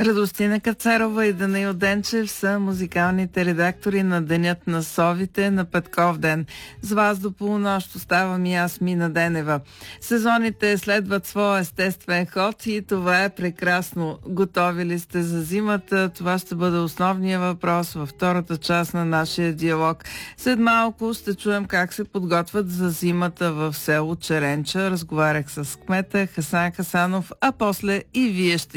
Радостина Кацарова и Данаил Денчев са музикалните редактори на Денят на совите на Петков ден. С вас до полунощ оставам и аз, Мина Денева. Сезоните следват своя естествен ход и това е прекрасно. Готови ли сте за зимата? Това ще бъде основният въпрос във втората част на нашия диалог. След малко ще чуем как се подготвят за зимата в село Черенча. Разговарях с кмета Хасан Хасанов, а после и вие ще